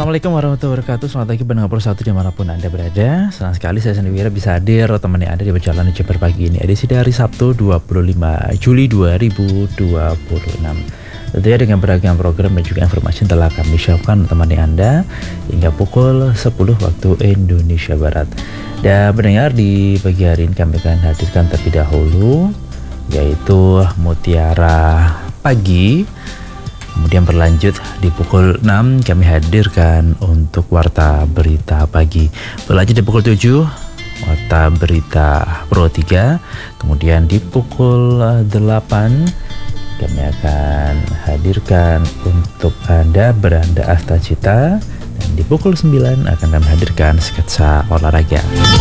Assalamualaikum warahmatullahi wabarakatuh. Selamat pagi pendengar Pro1 dimanapun Anda berada. Senang sekali saya Sandy Wira bisa hadir temani Anda di perjalanan Jember pagi ini. Edisi dari Sabtu 25 Juli 2026. Tentunya dengan beragam program dan juga informasi yang telah kami siapkan temani Anda hingga pukul 10 waktu Indonesia Barat. Dan pendengar, di pagi hari ini kami akan hadirkan terlebih dahulu yaitu Mutiara Pagi. Kemudian berlanjut di pukul 6 kami hadirkan untuk Warta Berita Pagi. Berlanjut di pukul 7 Warta Berita Pro 3. Kemudian di pukul 8 kami akan hadirkan untuk Anda Beranda Asta Cita. Dan di pukul 9 akan kami hadirkan sketsa olahraga.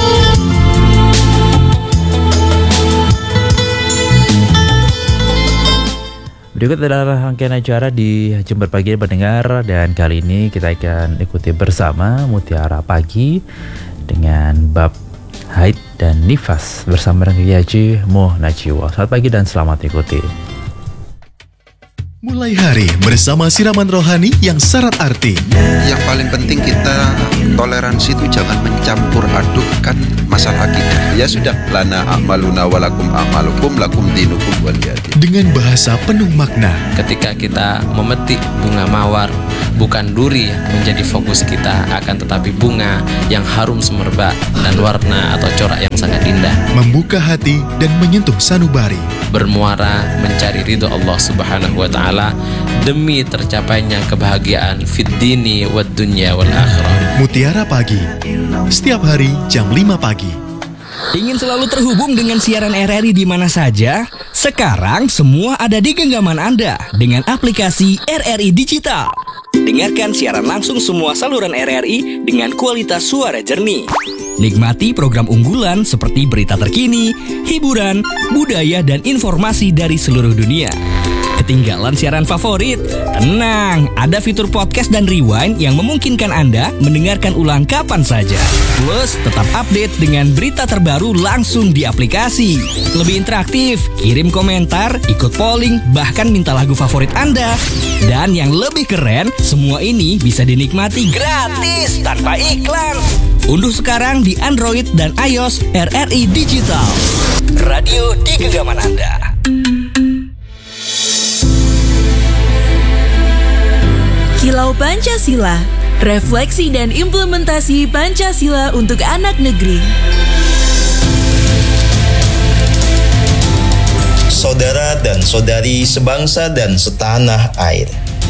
Berikut adalah rangkaian acara di Jember Pagi pendengar, dan kali ini kita akan ikuti bersama Mutiara Pagi dengan bab haid dan nifas bersama dengan Haji Moh Najiwo. Selamat pagi dan selamat ikuti. Mulai hari bersama siraman rohani yang syarat arti. Yang paling penting kita toleransi itu jangan mencampur adukkan masalah kita. Ya sudah, lana a'maluna walakum a'malukum lakum dinukum waliyadin. Dengan bahasa penuh makna. Ketika kita memetik bunga mawar, bukan duri yang menjadi fokus kita, akan tetapi bunga yang harum semerbak dan warna atau corak yang sangat indah. Membuka hati dan menyentuh sanubari. Bermuara mencari ridho Allah Subhanahu wa Ta'ala demi tercapainya kebahagiaan fid dini wad dunya wal akhirah. Mutiara Pagi, setiap hari jam 5 pagi. Ingin selalu terhubung dengan siaran RRI di mana saja? Sekarang semua ada di genggaman Anda dengan aplikasi RRI Digital. Dengarkan siaran langsung semua saluran RRI dengan kualitas suara jernih. Nikmati program unggulan seperti berita terkini, hiburan, budaya, dan informasi dari seluruh dunia. Ketinggalan siaran favorit? Tenang, ada fitur podcast dan rewind yang memungkinkan Anda mendengarkan ulang kapan saja. Plus, tetap update dengan berita terbaru langsung di aplikasi. Lebih interaktif, kirim komentar, ikut polling, bahkan minta lagu favorit Anda. Dan yang lebih keren, semua ini bisa dinikmati gratis tanpa iklan. Unduh sekarang di Android dan iOS RRI Digital. Radio di genggaman Anda. Kilau Pancasila, refleksi dan implementasi Pancasila untuk anak negeri. Saudara dan saudari sebangsa dan setanah air,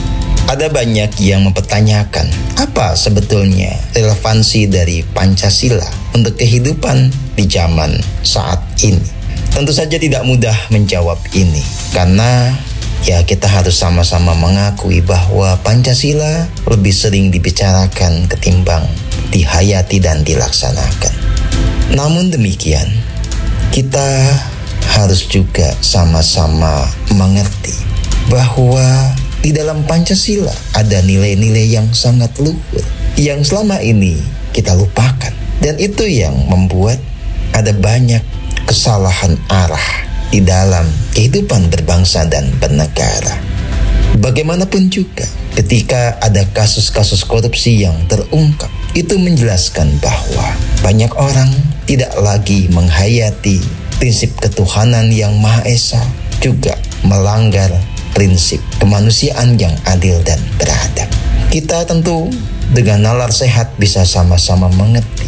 ada banyak yang mempertanyakan apa sebetulnya relevansi dari Pancasila untuk kehidupan di zaman saat ini. Tentu saja tidak mudah menjawab ini, karena kita harus sama-sama mengakui bahwa Pancasila lebih sering dibicarakan ketimbang dihayati dan dilaksanakan. Namun demikian, kita harus juga sama-sama mengerti bahwa di dalam Pancasila ada nilai-nilai yang sangat luhur yang selama ini kita lupakan. Dan itu yang membuat ada banyak kesalahan arah di dalam kehidupan berbangsa dan bernegara. Bagaimanapun juga, ketika ada kasus-kasus korupsi yang terungkap, itu menjelaskan bahwa banyak orang tidak lagi menghayati prinsip ketuhanan yang Maha Esa, juga melanggar prinsip kemanusiaan yang adil dan beradab. Kita tentu dengan nalar sehat bisa sama-sama mengerti,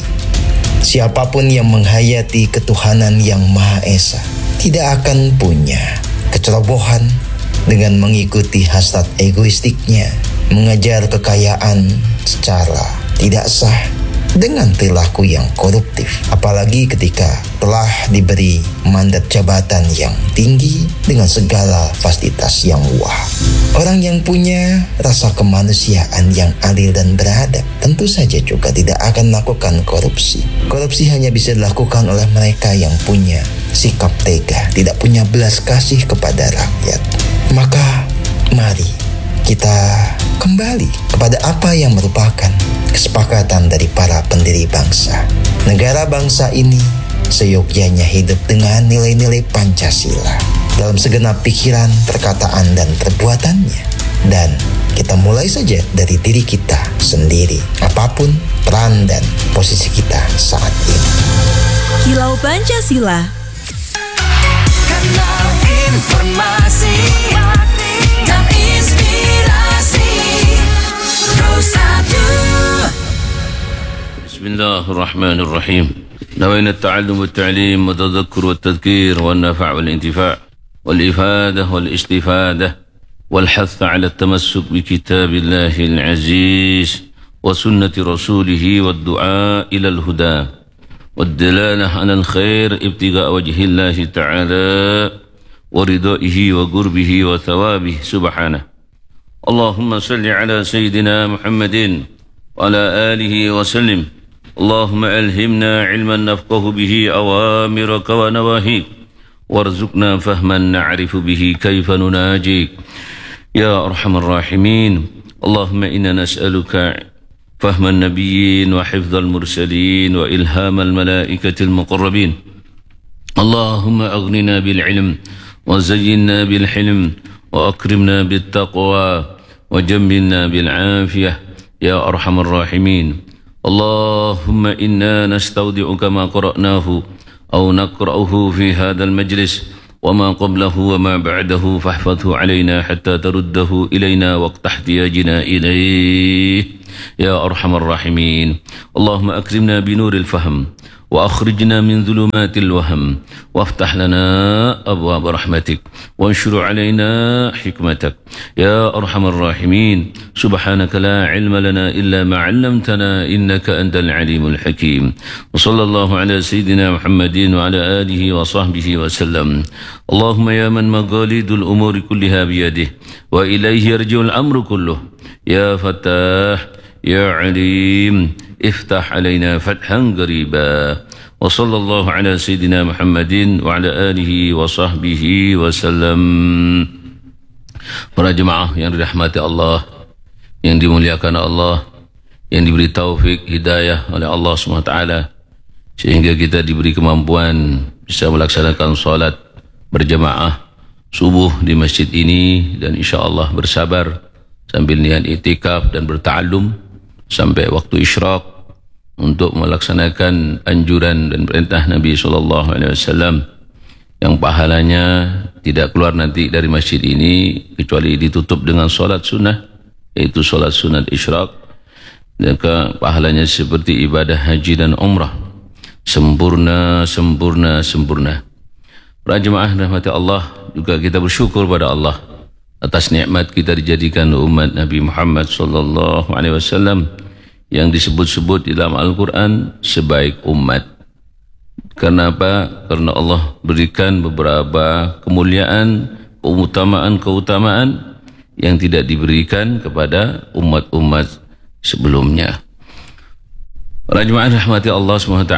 siapapun yang menghayati ketuhanan yang Maha Esa tidak akan punya kecerobohan dengan mengikuti hasrat egoistiknya, mengejar kekayaan secara tidak sah dengan perilaku yang koruptif, apalagi ketika telah diberi mandat jabatan yang tinggi dengan segala fasilitas yang wah. Orang yang punya rasa kemanusiaan yang adil dan beradab tentu saja juga tidak akan melakukan korupsi. Korupsi hanya bisa dilakukan oleh mereka yang punya sikap tega, tidak punya belas kasih kepada rakyat. Maka mari kita kembali kepada apa yang merupakan kesepakatan dari para pendiri bangsa. Negara bangsa ini seyogyanya hidup dengan nilai-nilai Pancasila dalam segenap pikiran, perkataan, dan perbuatannya. Dan kita mulai saja dari diri kita sendiri, apapun peran dan posisi kita saat ini. Kilau Pancasila. Kanal informasi dan inspirasi Rosatu. Bismillahirrahmanirrahim. نوينا التعلم والتعليم والتذكر والتذكير والنفع والانتفاع والإفادة والاستفادة والحث على التمسك بكتاب الله العزيز وسنة رسوله والدعاء إلى الهدى والدلالة على الخير ابتغاء وجه الله تعالى ورضائه وقربه وثوابه سبحانه. اللهم صل على سيدنا محمد وعلى آله وسلم. اللهم ألهمنا علما نفقه به أوامرك ونواهيك وارزقنا فهما نعرف به كيف نناجيك يا أرحم الراحمين. اللهم إنا نسألك فهم النبيين وحفظ المرسلين وإلهام الملائكة المقربين. اللهم أغننا بالعلم وزينا بالحلم وأكرمنا بالتقوى وجملنا بالعافية يا أرحم الراحمين. اللهم إنا نستودعك ما قرأناه أو نقرأه في هذا المجلس وما قبله وما بعده فاحفظه علينا حتى ترده إلينا وقت احتياجنا إليه يا أرحم الراحمين. اللهم أكرمنا بنور الفهم وأخرجنا من ظلمات الوهم وافتح لنا أبواب رحمتك وانشر علينا حكمتك يا أرحم الراحمين. سبحانك لا علم لنا إلا ما علمتنا إنك أنت العليم الحكيم. وصلى الله على سيدنا محمد وعلى آله وصحبه وسلم. اللهم يا من مقاليد الأمور كلها بيده وإليه يرجع الأمر كله يا فتاح يا عليم افتح علينا فتحا قريبا. وصلى الله على سيدنا محمد وعلى آله وصحبه وسلم. Para jemaah yang dirahmati Allah, yang dimuliakan Allah, yang diberi taufik hidayah oleh Allah SWT, sehingga kita diberi kemampuan bisa melaksanakan salat berjemaah subuh di masjid ini, dan insyaAllah bersabar sambil niat itikaf dan berta'allum sampai waktu isyraq untuk melaksanakan anjuran dan perintah Nabi SAW yang pahalanya tidak keluar nanti dari masjid ini kecuali ditutup dengan solat sunnah, yaitu solat sunat isyraq, dan pahalanya seperti ibadah haji dan umrah, sempurna, sempurna, sempurna. Para jemaah rahmati Allah, juga kita bersyukur pada Allah atas nikmat kita dijadikan umat Nabi Muhammad SAW yang disebut-sebut di dalam Al-Quran sebaik umat. Karena apa? Karena Allah berikan beberapa kemuliaan, keutamaan yang tidak diberikan kepada umat-umat sebelumnya. Para jemaah rahmati Allah SWT,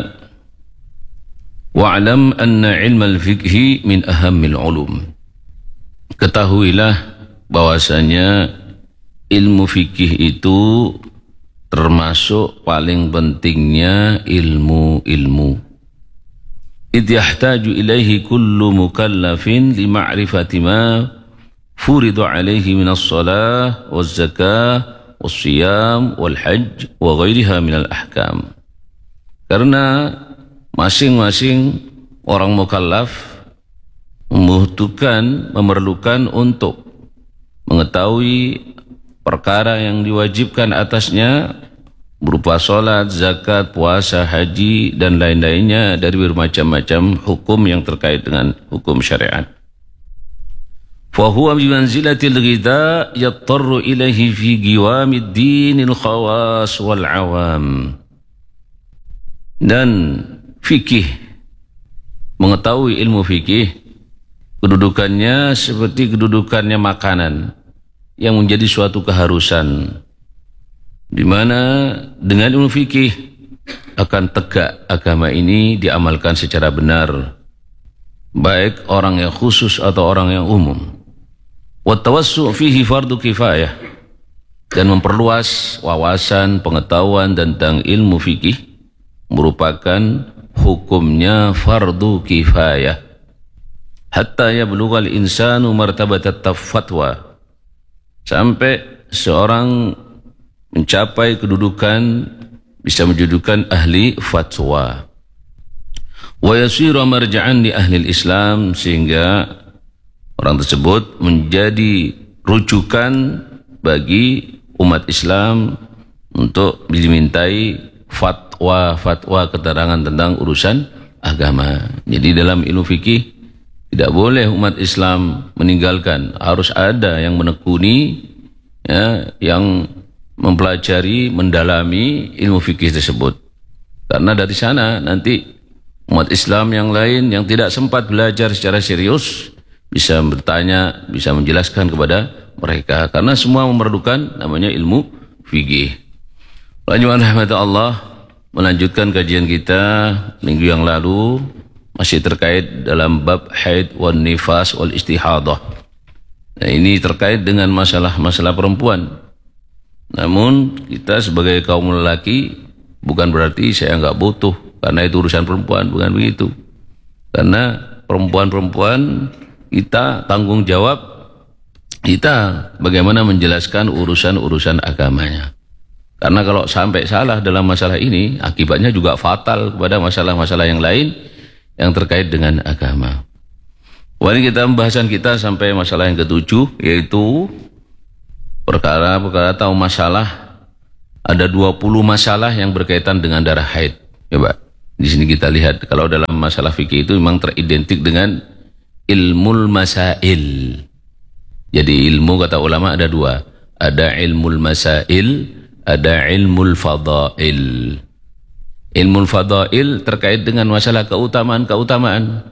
wa'alam anna ilmal fiqhi min ahammil ulum. Ketahuilah bahwasanya ilmu fikih itu termasuk paling pentingnya ilmu-ilmu. Idh yahtaju ilaihi kullu mukallafin li ma'rifati ma furidu alaihi minas salah waz zakah was siyam wal hajj wa ghairiha minal ahkam. Karena masing-masing orang mukallaf memerlukan untuk mengetahui perkara yang diwajibkan atasnya berupa salat, zakat, puasa, haji dan lain-lainnya dari bermacam-macam hukum yang terkait dengan hukum syariat. Fahuwa bimanzilatil ghidha yattarru ilaihi fi giwamid dinil khawas wal awam. Dan fikih, mengetahui ilmu fikih, kedudukannya seperti kedudukannya makanan yang menjadi suatu keharusan, di mana dengan ilmu fikih akan tegak agama ini diamalkan secara benar, baik orang yang khusus atau orang yang umum. Wa tawassu' fihi fardu kifayah, dan memperluas wawasan pengetahuan tentang ilmu fikih merupakan hukumnya fardu kifayah. Hatta yablugha al-insanu martabatat fatwa, sampai seorang mencapai kedudukan bisa menjadikan ahli fatwa. Wa yasiru marja'an li ahli Islam, sehingga orang tersebut menjadi rujukan bagi umat Islam untuk dimintai fatwa keterangan tentang urusan agama. Jadi dalam ilmu fikih tidak boleh umat Islam meninggalkan, harus ada yang menekuni, ya, yang mempelajari, mendalami ilmu fikih tersebut. Karena dari sana nanti umat Islam yang lain yang tidak sempat belajar secara serius bisa bertanya, bisa menjelaskan kepada mereka. Karena semua memerlukan namanya ilmu fikih. Lanjutan rahmat Allah, melanjutkan kajian kita minggu yang lalu masih terkait dalam bab haid wan nifas wal istihadah. Nah, ini terkait dengan masalah-masalah perempuan. Namun kita sebagai kaum lelaki bukan berarti saya nggak butuh karena itu urusan perempuan, bukan begitu. Karena perempuan-perempuan kita tanggung jawab kita bagaimana menjelaskan urusan-urusan agamanya. Karena kalau sampai salah dalam masalah ini, akibatnya juga fatal kepada masalah-masalah yang lain yang terkait dengan agama. Ini kita pembahasan kita sampai masalah yang ke-7, yaitu perkara-perkara atau masalah, ada 20 masalah yang berkaitan dengan darah haid. Coba di sini kita lihat, kalau dalam masalah fikih itu memang teridentik dengan ilmul masail. Jadi ilmu kata ulama ada 2, ada ilmul masail, ada ilmul fadail. Ilmul fadail terkait dengan masalah keutamaan-keutamaan,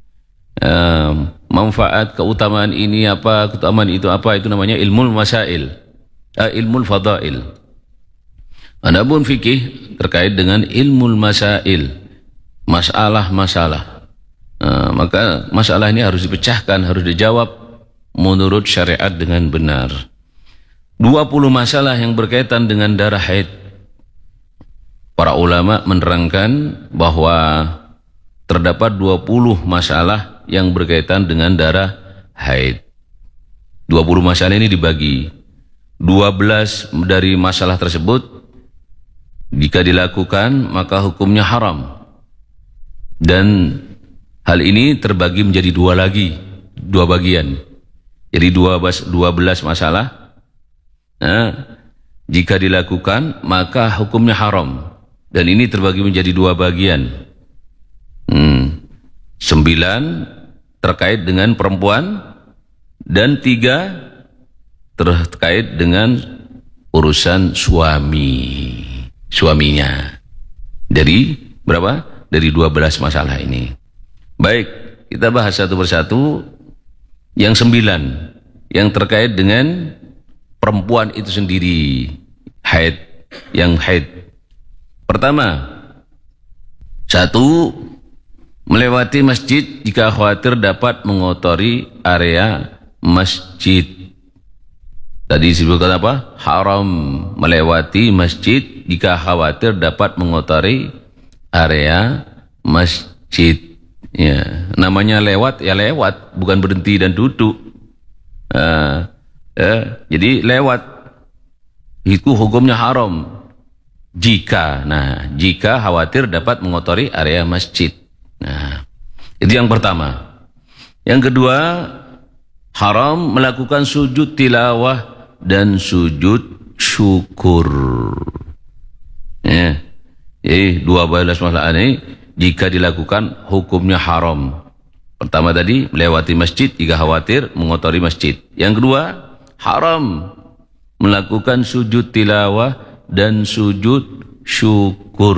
manfaat keutamaan ini apa, keutamaan itu apa, itu namanya ilmul masail, ilmul fadail. Adapun fikih terkait dengan ilmul masail, masalah-masalah. Maka masalah ini harus dipecahkan, harus dijawab menurut syariat dengan benar. 20 masalah yang berkaitan dengan darah haid. Para ulama menerangkan bahwa terdapat 20 masalah yang berkaitan dengan darah haid. 20 masalah ini dibagi. 12 dari masalah tersebut jika dilakukan maka hukumnya haram. Dan hal ini terbagi menjadi 2 bagian. Jadi 12 masalah. Jika dilakukan maka hukumnya haram, dan ini terbagi menjadi 2 bagian. 9 terkait dengan perempuan dan 3 terkait dengan urusan suaminya. Dari berapa? Dari 12 masalah ini. Baik, kita bahas satu persatu. Yang 9 yang terkait dengan perempuan itu sendiri, haid, yang haid. Pertama, 1, melewati masjid jika khawatir dapat mengotori area masjid. Tadi disebutkan apa? Haram melewati masjid jika khawatir dapat mengotori area masjid. Ya, namanya lewat ya lewat, bukan berhenti dan duduk. Jadi lewat itu hukumnya haram jika khawatir dapat mengotori area masjid. Nah, itu yang pertama. Yang kedua, haram melakukan sujud tilawah dan sujud syukur. Ya, jadi 12 masalah ini jika dilakukan hukumnya haram. Pertama tadi melewati masjid jika khawatir mengotori masjid. Yang kedua, haram melakukan sujud tilawah dan sujud syukur.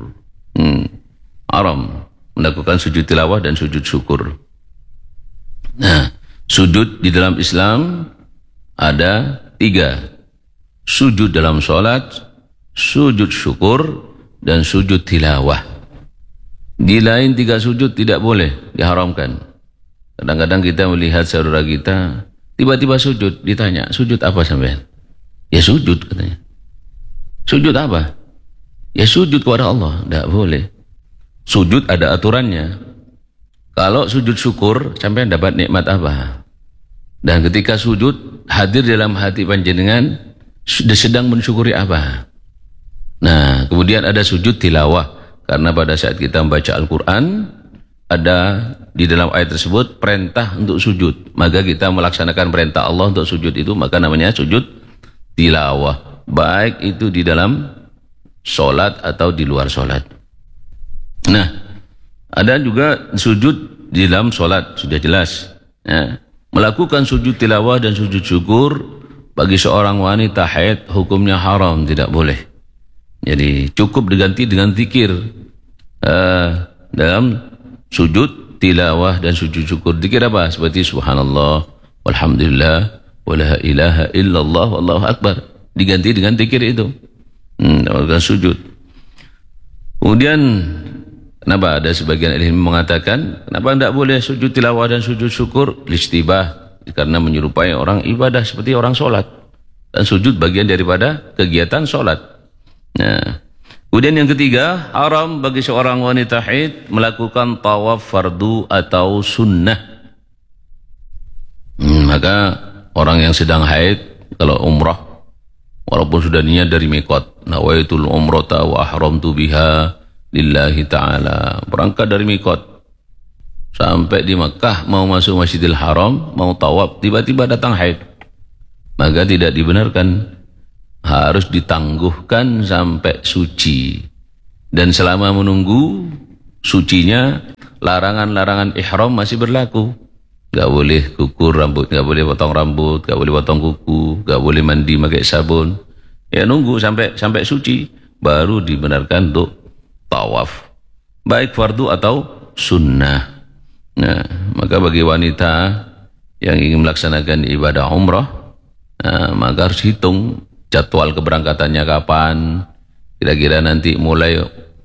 Haram melakukan sujud tilawah dan sujud syukur. Nah, sujud di dalam Islam ada 3. Sujud dalam sholat, sujud syukur, dan sujud tilawah. Di lain 3 sujud tidak boleh, diharamkan. Kadang-kadang kita melihat saudara kita tiba-tiba sujud, ditanya, sujud apa sampean? Ya sujud katanya. Sujud apa? Ya sujud kepada Allah. Tidak boleh. Sujud ada aturannya. Kalau sujud syukur, sampean dapat nikmat apa? Dan ketika sujud, hadir dalam hati panjenengan sedang mensyukuri apa. Nah, kemudian ada sujud tilawah, karena pada saat kita membaca Al-Quran, ada di dalam ayat tersebut perintah untuk sujud, maka kita melaksanakan perintah Allah untuk sujud itu, maka namanya sujud tilawah, baik itu di dalam sholat atau di luar sholat. Nah, ada juga sujud di dalam sholat, sudah jelas ya. Melakukan sujud tilawah dan sujud syukur bagi seorang wanita haid hukumnya haram, tidak boleh. Jadi cukup diganti dengan zikir dalam sujud tilawah dan sujud syukur. Zikir apa? Seperti subhanallah, walhamdulillah, wala ilaha illallah, wallahu akbar. Diganti dengan zikir itu. Dalam sujud. Kemudian kenapa ada sebagian ilmu mengatakan kenapa tidak boleh sujud tilawah dan sujud syukur? Listibah, karena menyerupai orang ibadah seperti orang sholat, dan sujud bagian daripada kegiatan sholat. Nah, kemudian yang ketiga, haram bagi seorang wanita haid melakukan tawaf fardu atau sunnah. Maka orang yang sedang haid kalau umrah, walaupun sudah niat dari miqat, nawaitul umrata wa ahramtu biha lillahi ta'ala, berangkat dari miqat sampai di Makkah, mau masuk Masjidil Haram, mau tawaf, tiba-tiba datang haid, maka tidak dibenarkan, harus ditangguhkan sampai suci. Dan selama menunggu sucinya, larangan-larangan ihram masih berlaku. Gak boleh kukur rambut, gak boleh potong rambut, gak boleh potong kuku, gak boleh mandi pakai sabun. Ya nunggu sampai suci, baru dibenarkan untuk tawaf, baik fardu atau sunnah. Nah, maka bagi wanita yang ingin melaksanakan ibadah umrah, maka harus hitung jadwal keberangkatannya kapan, kira-kira nanti mulai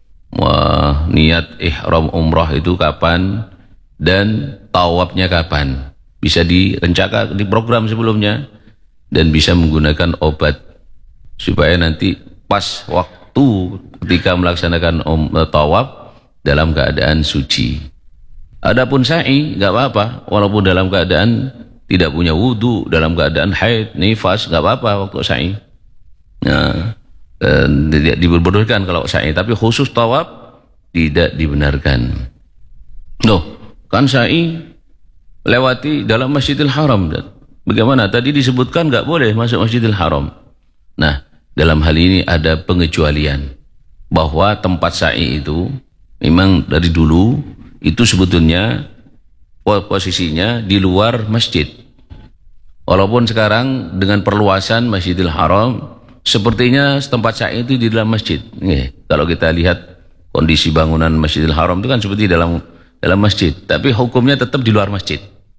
niat ihram umrah itu kapan, dan tawafnya kapan. Bisa direncanakan di program sebelumnya, dan bisa menggunakan obat supaya nanti pas waktu ketika melaksanakan tawaf dalam keadaan suci. Adapun sa'i enggak apa-apa, walaupun dalam keadaan tidak punya wudu, dalam keadaan haid, nifas, enggak apa-apa waktu sa'i. Nah, tidak diperbolehkan kalau sa'i, tapi khusus tawaf tidak dibenarkan. Loh, kan sa'i lewati dalam Masjidil Haram. Bagaimana? Tadi disebutkan enggak boleh masuk Masjidil Haram. Nah, dalam hal ini ada pengecualian, bahwa tempat sa'i itu memang dari dulu itu sebetulnya posisinya di luar masjid. Walaupun sekarang dengan perluasan Masjidil Haram, sepertinya tempat sa'i itu di dalam masjid. Kalau kita lihat kondisi bangunan Masjidil Haram itu kan seperti dalam masjid, tapi hukumnya tetap di luar masjid.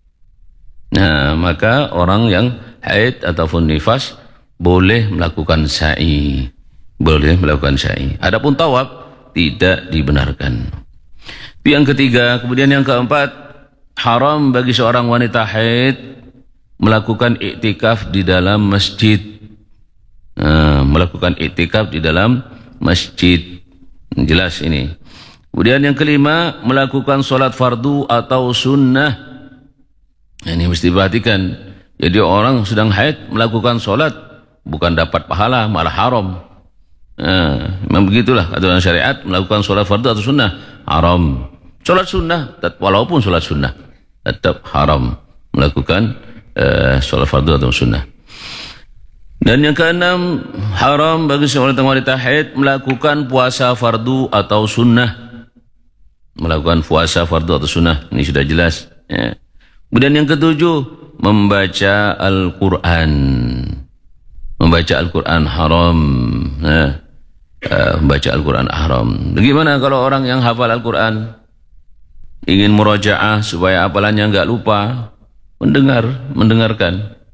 Nah, maka orang yang haid ataupun nifas boleh melakukan sa'i, boleh melakukan sa'i. Adapun tawaf tidak dibenarkan. Itu yang ketiga. Kemudian yang keempat, haram bagi seorang wanita haid melakukan iktikaf di dalam masjid. Melakukan iktikaf di dalam masjid, jelas ini. Kemudian yang kelima, melakukan sholat fardu atau sunnah. Ini mesti diperhatikan. Jadi orang sedang haid melakukan sholat, bukan dapat pahala, malah haram. Memang begitulah aturan syariat, melakukan sholat fardu atau sunnah haram. Sholat sunnah, walaupun sholat sunnah tetap haram melakukan sholat fardu atau sunnah. Dan yang keenam, haram bagi seorang wanita haid melakukan puasa fardu atau sunnah. Melakukan puasa fardu atau sunnah, ini sudah jelas ya. Kemudian yang ketujuh, membaca Al-Quran. Membaca Al-Quran haram. Membaca Al-Quran haram. Bagaimana kalau orang yang hafal Al-Quran ingin murajaah supaya hafalannya enggak lupa? Mendengarkan.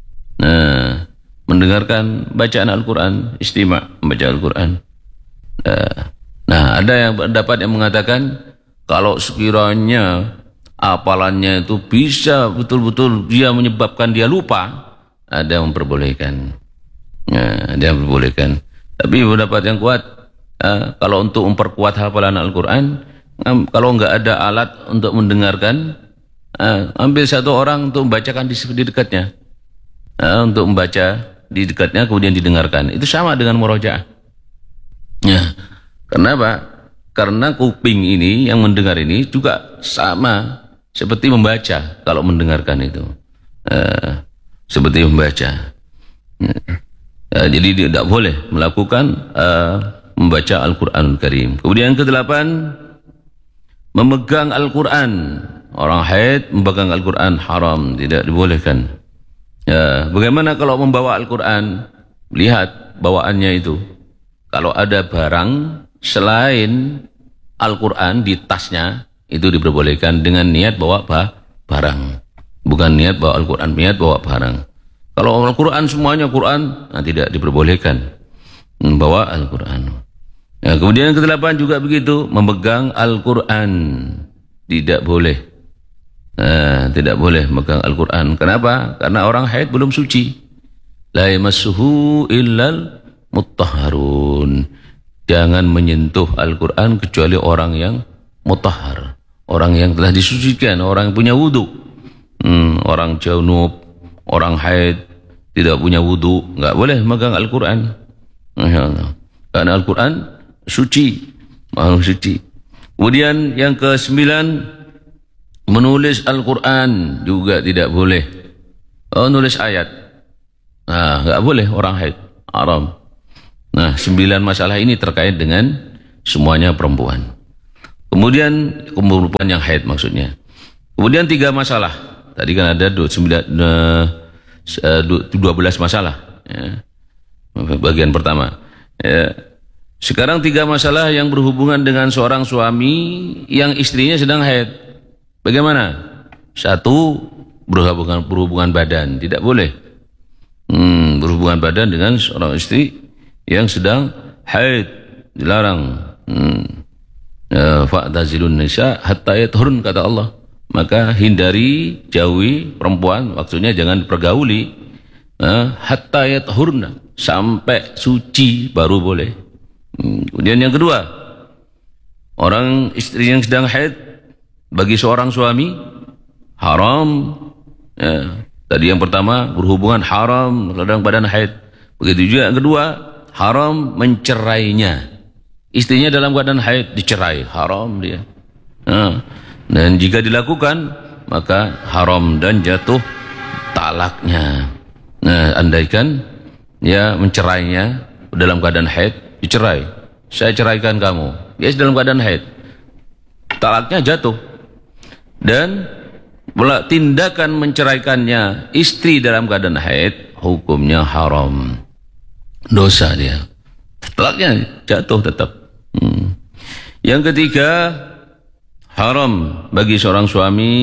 Mendengarkan bacaan Al-Quran, istima' membaca Al-Quran. Nah, ada yang pendapat yang mengatakan kalau sekiranya hafalannya itu bisa betul-betul dia menyebabkan dia lupa, ada yang memperbolehkan. Ada yang memperbolehkan. Tapi pendapat yang kuat, kalau untuk memperkuat hafalan Al-Quran, kalau enggak ada alat untuk mendengarkan, ambil satu orang untuk membacakan di dekatnya, untuk membaca di dekatnya kemudian didengarkan. Itu sama dengan murojaah. Ya, kenapa? Karena kuping ini yang mendengar ini juga sama seperti membaca kalau mendengarkan itu, seperti membaca. Jadi tidak boleh melakukan membaca Al-Quranul Karim. Kemudian yang ke-8, memegang Al-Quran. Orang haid memegang Al-Quran haram, tidak dibolehkan. Ya, bagaimana kalau membawa Al-Quran? Lihat bawaannya itu. Kalau ada barang selain Al-Quran di tasnya, itu diperbolehkan dengan niat bawa barang. Bukan niat bawa Al-Quran, niat bawa barang. Kalau Al-Quran semuanya Quran, tidak diperbolehkan membawa Al-Quran. Ya, kemudian yang ke-8 juga begitu, memegang Al-Quran. Tidak boleh. Tidak boleh memegang Al-Quran. Kenapa? Karena orang haid belum suci. La yamassuhu illal mutahharun. Jangan menyentuh Al-Quran kecuali orang yang mutahhar, orang yang telah disucikan, orang yang punya wudu. Orang junub, orang haid tidak punya wudu, enggak boleh megang Al-Quran. Karena Al-Quran suci, maha suci. Kemudian yang ke-9, menulis Al-Quran juga tidak boleh. Nulis ayat, enggak boleh orang haid, haram. 9 masalah ini terkait dengan semuanya perempuan. Kemudian perempuan yang haid maksudnya. Kemudian 3 masalah. Tadi kan ada 12 masalah. Ya. Bagian pertama. Ya. Sekarang 3 masalah yang berhubungan dengan seorang suami yang istrinya sedang haid. Bagaimana? 1, berhubungan badan. Tidak boleh. Berhubungan badan dengan seorang istri yang sedang haid, dilarang. Fa'tazilun nisa hatta yathurun, kata Allah. Maka hindari, jauhi perempuan, maksudnya jangan pergauli hatta yathurna, sampai suci baru boleh. Kemudian yang kedua, orang istri yang sedang haid bagi seorang suami haram. Tadi yang pertama berhubungan haram dalam badan haid. Begitu juga yang kedua, haram mencerainya. Istrinya dalam keadaan haid dicerai, haram dia. Dan jika dilakukan maka haram dan jatuh talaknya. Andaikan ya mencerainya dalam keadaan haid, dicerai, saya ceraikan kamu, dia dalam keadaan haid, talaknya jatuh. Dan tindakan menceraikannya istri dalam keadaan haid hukumnya haram, dosa dia, talaknya jatuh tetap. Yang ketiga, haram bagi seorang suami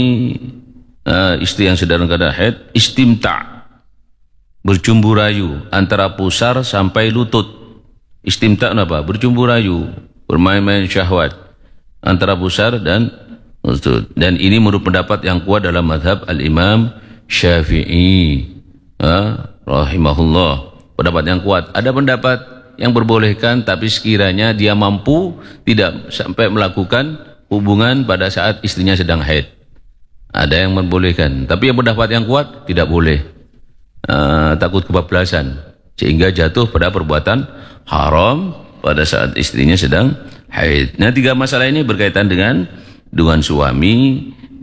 istri yang sedang keadaan haid istimta', bercumbu rayu antara pusar sampai lutut. Istimta' apa? Bercumbu rayu, bermain-main syahwat antara pusar dan lutut. Dan ini menurut pendapat yang kuat dalam mazhab al-Imam Syafi'i rahimahullah, pendapat yang kuat. Ada pendapat yang berbolehkan, tapi sekiranya dia mampu tidak sampai melakukan hubungan pada saat istrinya sedang haid. Ada yang membolehkan, tapi yang pendapat yang kuat tidak boleh. Takut kebablasan sehingga jatuh pada perbuatan haram pada saat istrinya sedang haid. Nah, 3 masalah ini berkaitan dengan suami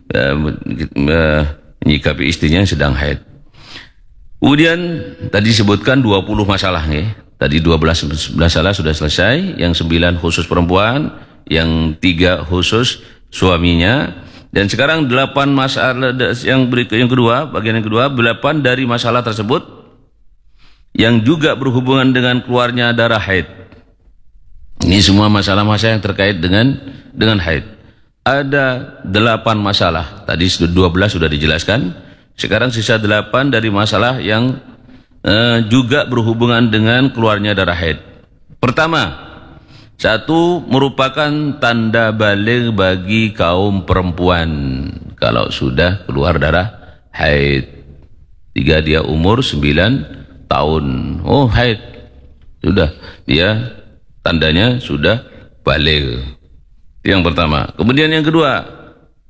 menyikapi istrinya yang sedang haid. Kemudian tadi disebutkan 20 masalah nih. Tadi 12 masalah sudah selesai, yang 9 khusus perempuan, yang 3 khusus suaminya. Dan sekarang 8 masalah yang kedua, bagian yang kedua, 8 dari masalah tersebut yang juga berhubungan dengan keluarnya darah haid. Ini semua masalah-masalah yang terkait dengan haid. Ada 8 masalah. Tadi 12 sudah dijelaskan. Sekarang sisa 8 dari masalah yang juga berhubungan dengan keluarnya darah haid. Pertama, 1 merupakan tanda balik bagi kaum perempuan kalau sudah keluar darah haid. 3, dia umur 9 tahun. Oh, haid. Sudah, dia tandanya sudah balik. Yang pertama. Kemudian yang kedua,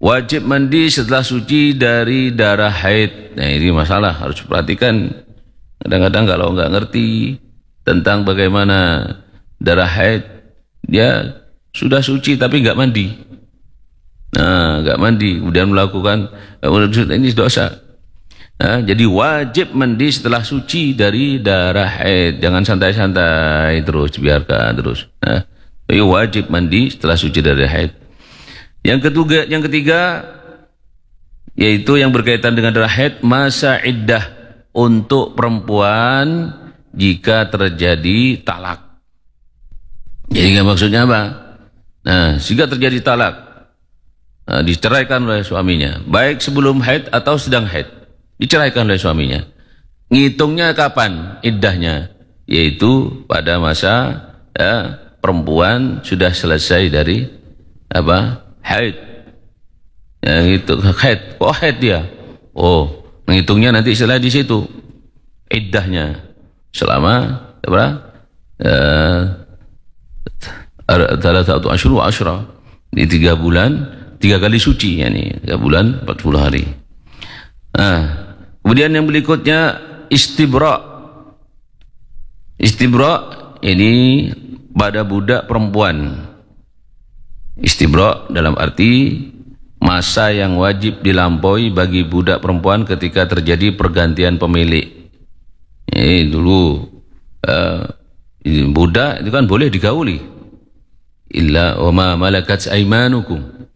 Wajib mandi setelah suci dari darah haid. Nah, ini masalah, harus perhatikan. Kadang-kadang kalau nggak ngerti tentang bagaimana darah haid, dia sudah suci tapi nggak mandi. Nah, nggak mandi, kemudian melakukan ini dosa. Nah, jadi wajib mandi setelah suci dari darah haid. Jangan santai-santai terus, biarkan terus. Nah, wajib mandi setelah suci dari haid. Yang ketiga yaitu yang berkaitan dengan darah haid, masa iddah untuk perempuan jika terjadi talak. Jadi maksudnya apa? Nah, jika terjadi talak, diceraikan oleh suaminya, baik sebelum haid atau sedang haid, diceraikan oleh suaminya. Ngitungnya kapan iddahnya? Yaitu pada masa perempuan sudah selesai dari apa? Haid. Ya, gitu. Haid. Oh, haid dia. Oh, menghitungnya nanti setelah di situ iddahnya selama berapa? 3 asyhur wa asyra. Di 3 bulan, 3 kali suci, yani 3 bulan 40 hari. Nah, kemudian yang berikutnya istibra. Istibra ini pada budak perempuan. Istibra dalam arti masa yang wajib dilampaui bagi budak perempuan ketika terjadi pergantian pemilik. Dulu budak itu kan boleh digauli. Illa wa ma malakat aimanukum.